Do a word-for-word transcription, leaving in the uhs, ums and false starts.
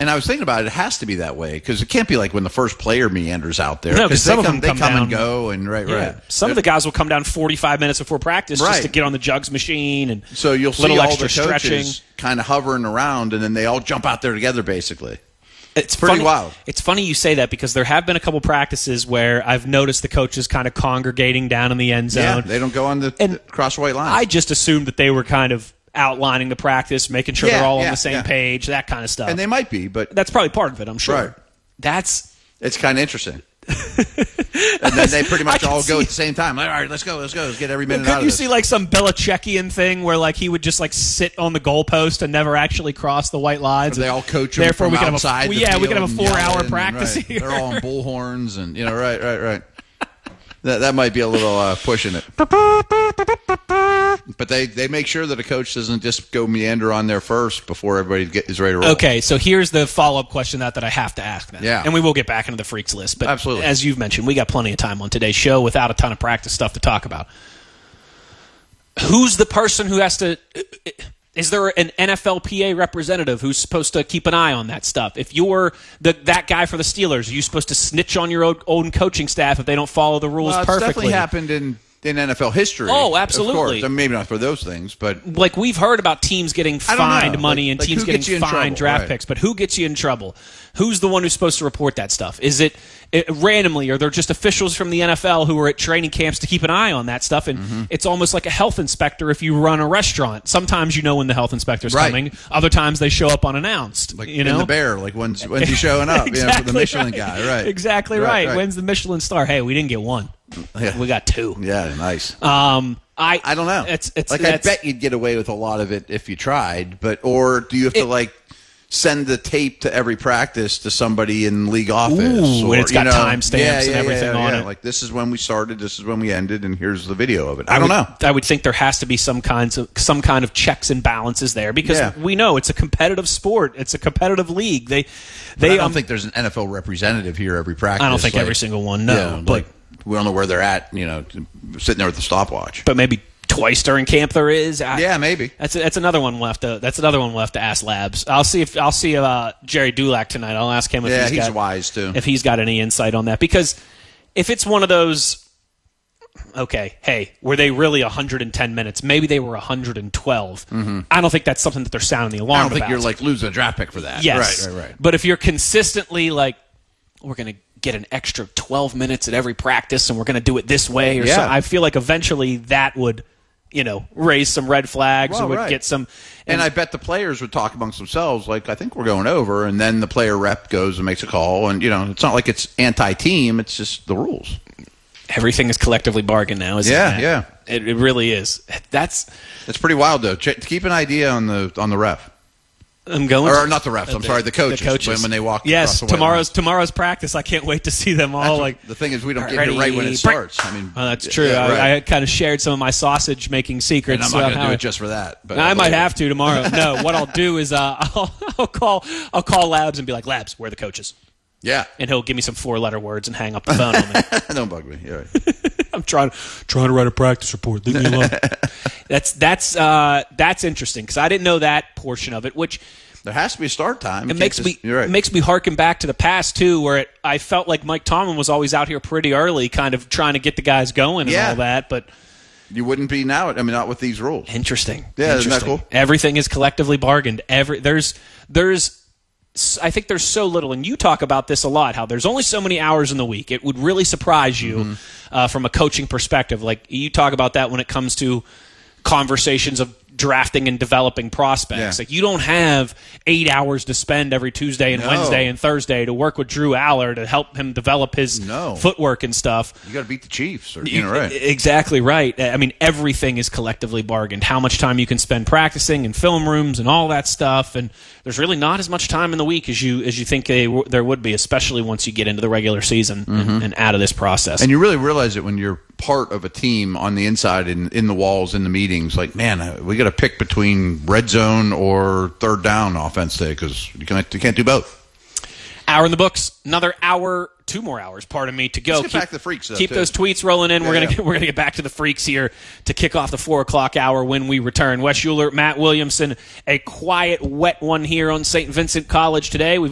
And I was thinking about it. It has to be that way because it can't be like when the first player meanders out there. No, because some they of come, them they come, come down, and go, and right, yeah. right. Some of the guys will come down forty-five minutes before practice right. just to get on the jugs machine, and so you'll see little all extra the coaches stretching, kind of hovering around, and then they all jump out there together, basically. It's pretty funny, wild. It's funny you say that because there have been a couple practices where I've noticed the coaches kind of congregating down in the end zone. Yeah, they don't go on the, and the cross white line. I just assumed that they were kind of outlining the practice, making sure yeah, they're all yeah, on the same yeah. page, that kind of stuff. And they might be, but that's probably part of it, I'm sure. Right. That's it's kind of interesting. And then they pretty much all see, go at the same time. Like, all right, let's go, let's go, let's get every minute could out of you this. see like some Belichickian thing where like he would just like sit on the goalpost and never actually cross the white lines? Or they all coach him Therefore, from we can outside have a, the yeah, we can field have a and four-hour yelling, practice right. here. They're all on bullhorns and you know, right, right, right. That that might be a little uh, pushing it. But they, they make sure that a coach doesn't just go meander on there first before everybody get, is ready to roll. Okay, so here's the follow-up question that, that I have to ask then. Yeah. And we will get back into the freaks list. But absolutely. As you've mentioned, we got plenty of time on today's show without a ton of practice stuff to talk about. Who's the person who has to... Is there an N F L P A representative who's supposed to keep an eye on that stuff? If you're the, that guy for the Steelers, are you supposed to snitch on your own, own coaching staff if they don't follow the rules well, it's perfectly? definitely happened in, in N F L history. Oh, absolutely. Of course. I mean, maybe not for those things, but... Like, we've heard about teams getting fined money like, and like teams getting getting fined draft right. picks, but who gets you in trouble? Who's the one who's supposed to report that stuff? Is it, it randomly, or they're just officials from the N F L who are at training camps to keep an eye on that stuff? And mm-hmm. it's almost like a health inspector if you run a restaurant. Sometimes you know when the health inspector's right. coming. Other times they show up unannounced. Like you know? in the Bear, like when's, when's he showing up? exactly you know, for the Michelin right. guy, right. Exactly right, right. right. When's the Michelin star? Hey, we didn't get one. Yeah. We got two. Yeah, nice. Um, I I don't know. It's, it's, like I bet you'd get away with a lot of it if you tried, but or do you have to it, like send the tape to every practice to somebody in league office? Ooh, or, and it's got you know, timestamps yeah, and yeah, everything yeah, on yeah. it. Like this is when we started, this is when we ended, and here's the video of it. I, I don't would, know. I would think there has to be some kinds of some kind of checks and balances there because yeah. we know it's a competitive sport. It's a competitive league. They, they. they. I don't um, think there's an N F L representative here every practice. I don't think like, every single one. No, yeah, but like, we don't know where they're at. You know, sitting there with the stopwatch. But maybe twice during camp there is. I, yeah, maybe. That's that's another one we'll have to. That's another one we'll have to ask Labs. I'll see if I'll see uh, Jerry Dulac tonight. I'll ask him if yeah, he's, he's got, wise too. If he's got any insight on that, because if it's one of those, okay, hey, were they really one hundred ten minutes? Maybe they were one hundred twelve. Mm-hmm. I don't think that's something that they're sounding the alarm I don't think about. you're like losing a draft pick for that. Yes, right, right, right. But if you're consistently like, we're going to get an extra twelve minutes at every practice, and we're going to do it this way, or yeah. so, I feel like eventually that would, you know, raise some red flags well, or would right. get some. And, and I bet the players would talk amongst themselves, like, I think we're going over, and then the player rep goes and makes a call, and, you know, it's not like it's anti-team, it's just the rules. Everything is collectively bargained now, isn't yeah, it? Yeah, yeah. It, it really is. That's It's pretty wild, though. Ch- keep an idea on the on the ref. I'm going Or to, not the refs, uh, I'm the, sorry, the coaches, the coaches. When, when they walk yes, across the white tomorrow's line. tomorrow's practice. I can't wait to see them all. That's like what, the thing is, we don't get ready, it right when it starts. I mean, well, that's true. Yeah, right. I, I kind of shared some of my sausage making secrets. And I'm not going to do I, it just for that. But I might have to tomorrow. No, what I'll do is uh, I'll, I'll call I'll call Labs and be like, Labs, where are the coaches? Yeah, and he'll give me some four letter words and hang up the phone on me. Don't bug me. You're right. I'm trying trying to write a practice report. Leave me alone. that's that's uh, that's interesting because I didn't know that portion of it. Which there has to be a start time. It makes just, me right. it makes me harken back to the past too, where it, I felt like Mike Tomlin was always out here pretty early, kind of trying to get the guys going and yeah. all that. But you wouldn't be now. I mean, not with these rules. Interesting. Yeah, interesting. isn't that cool? Everything is collectively bargained. Every there's there's. I think there's so little, and you talk about this a lot, how there's only so many hours in the week. It would really surprise you mm-hmm. uh, from a coaching perspective. Like you talk about that when it comes to conversations of drafting and developing prospects. Yeah. Like you don't have eight hours to spend every Tuesday and no. Wednesday and Thursday to work with Drew Aller to help him develop his no. footwork and stuff. You got to beat the Chiefs. Or, you know, right. Exactly right. I mean, everything is collectively bargained. How much time you can spend practicing in film rooms and all that stuff. And there's really not as much time in the week as you as you think they, there would be, especially once you get into the regular season mm-hmm. and, and out of this process. And you really realize it when you're part of a team on the inside, in, in the walls, in the meetings. Like, man, we got to pick between red zone or third down offense today because you can't, you can't do both. Hour in the books. Another hour, two more hours, pardon me, to go. Let's get keep, back to the freaks, though, Keep too. those tweets rolling in. Yeah, we're gonna yeah. we're gonna get back to the freaks here to kick off the four o'clock hour when we return. Wes Euler, Matt Williamson, a quiet, wet one here on Saint Vincent College today. We've